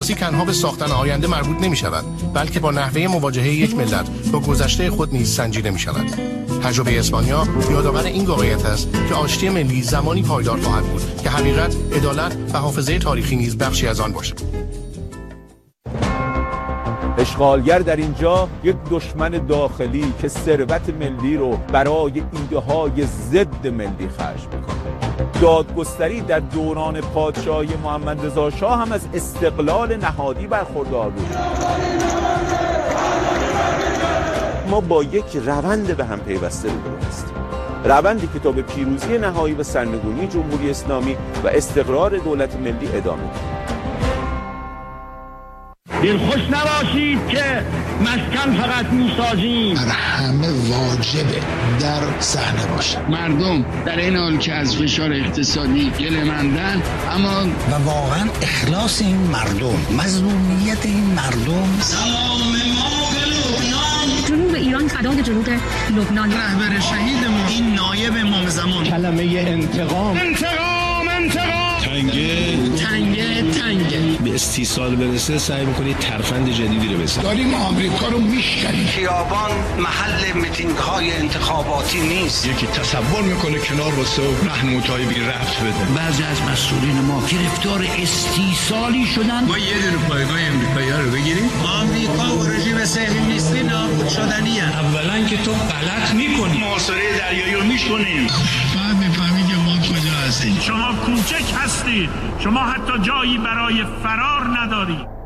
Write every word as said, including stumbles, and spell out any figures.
سیاسی تنها به ساختن آینده مربوط نمی شود، بلکه با نحوه مواجهه یک ملت با گذشته خود نیز سنجیده می شود. تجربه اسپانیا یادآور این واقعیت است که آشتی ملی زمانی پایدار خواهد بود که حقیقت، عدالت و حافظه تاریخی نیز بخشی از آن باشد. اشغالگر در اینجا یک دشمن داخلی که ثروت ملی رو برای ایده‌های ضد ملی خرج می‌کنه. دادگستری در دوران پادشاهی محمد رضا شاه هم از استقلال نهادی برخوردار بود. ما با یک روند به هم پیوسته روبرو هستیم. روندی که تا به پیروزی نهایی و سرنگونی جمهوری اسلامی و استقرار دولت ملی ادامه دارد. دلخوش نباشید که مسکن فقط میسازیم، بر همه واجبه در صحنه باشه. مردم در این حال که از فشار اقتصادی گله‌مندن، اما و واقعا اخلاص این مردم، مظلومیت این مردم. سلام ما به لبنان. جنوب ایران فدای جنوب لبنان. رهبر شهیدمون این نایب امام زمان. کلمه انتقام انتقام انتقام تنگه تنگه تنگه به استیصال برسه سعی می‌کنید ترفند جدیدی رو بزنید. داریم آمریکا رو میشکنیم. خیابان محل میتینگ‌های انتخاباتی نیست. یکی تصور میکنه کنار واسه محمودهای بی رفت بده. بعضی از مسئولین ما گرفتار استیصالی شدن. ما یه دونه پایگاه امریکایی‌ها رو بگیریم. آمریکا و رژیم صهیونیستی نابود شدنیه. اولا که تو غلط میکنی. محاصره دریایی رو میشکنیم. بعد میفهمی که ما کجا هستیم. شما کوچک هستید، شما حتی جایی برای فرار ندارید.